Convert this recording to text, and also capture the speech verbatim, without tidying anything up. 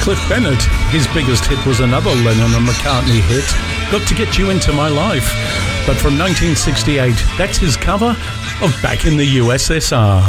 Cliff Bennett. His biggest hit was another Lennon and McCartney hit, Got to Get You Into My Life. But from nineteen sixty-eight, that's his cover of Back in the U S S R.